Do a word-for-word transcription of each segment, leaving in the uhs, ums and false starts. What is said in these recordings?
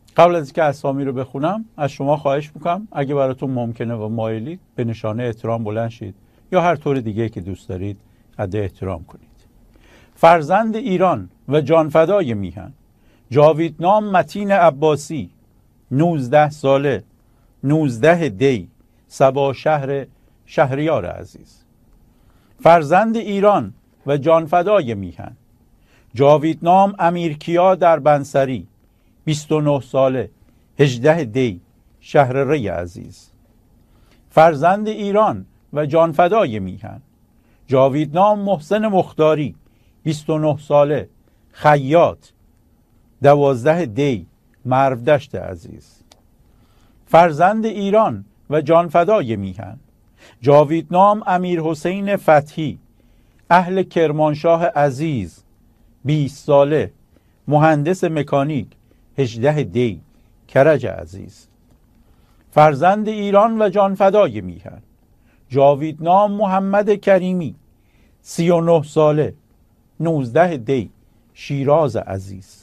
قبل از اینکه اسامی رو بخونم از شما خواهش میکنم اگه براتون ممکنه و مایلید به نشانه احترام بلند شید یا هر طور دیگه که دوست دارید ادای احترام کنید. فرزند ایران و جانفدای میهن جاویدنام متین عباسی، نوزده ساله، نوزده دی، سبا شهر شهریار عزیز. فرزند ایران و جانفدای میهن جاویدنام امیرکیا در بنسری، بیست و نه ساله، هجده دی، شهر ری عزیز. فرزند ایران و جانفدای میهن جاویدنام محسن مختاری، بیست و نه ساله، خیاط، دوازده دی، مرودشت عزیز. فرزند ایران و جانفدای میهن جاویدنام امیر حسین فتحی، اهل کرمانشاه عزیز، بیست ساله، مهندس مکانیک، هجده دی، کرج عزیز. فرزند ایران و جانفدای میهن جاویدنام محمد کریمی، سی و نه ساله، نوزده دی، شیراز عزیز.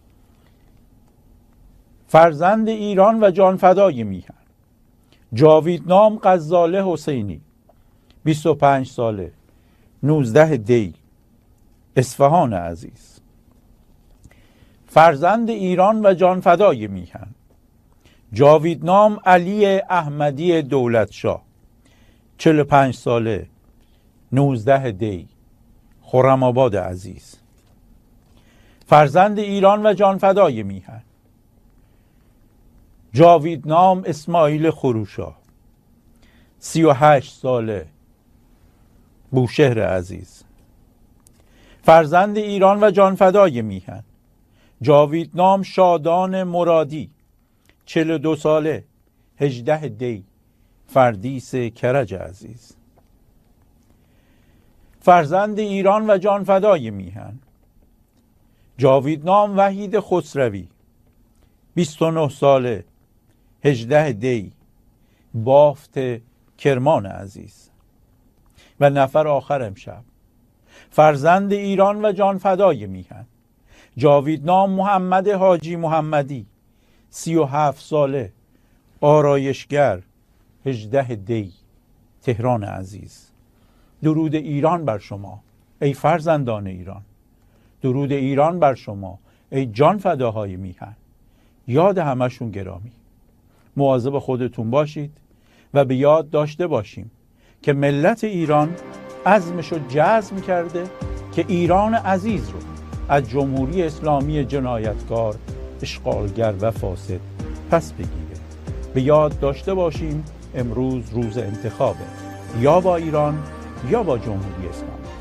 فرزند ایران و جانفدای میهن جاویدنام غزاله حسینی، بیست و پنج ساله، نوزده دی، اصفهان عزیز. فرزند ایران و جانفدای میهن جاویدنام علی احمدی دولتشاه، چهل و پنج ساله، نوزده دی، خرم‌آباد عزیز. فرزند ایران و جانفدای میهن جاویدنام اسماعیل خروشا، سی و هشت ساله، بوشهر عزیز. فرزند ایران و جانفدای میهن جاویدنام شادان مرادی، چهل و دو ساله، هجده دی، فردیس کرج عزیز. فرزند ایران و جانفدای میهن جاویدنام وحید خسروی، بیست و نه ساله، هجده دی، بافت کرمان عزیز. و نفر آخر امشب فرزند ایران و جانفدای میهن جاویدنام محمد حاجی محمدی، سی و هفت ساله، آرایشگر، هجده دی، تهران عزیز. درود ایران بر شما ای فرزندان ایران، درود ایران بر شما ای جانفداهای میهن. یاد همشون گرامی. مواظب خودتون باشید و به یاد داشته باشیم که ملت ایران عزمشو جزم کرده که ایران عزیز رو از جمهوری اسلامی جنایتکار، اشغالگر و فاسد پس بگیره. به یاد داشته باشیم امروز روز انتخابه، یا با ایران یا با جمهوری اسلامی.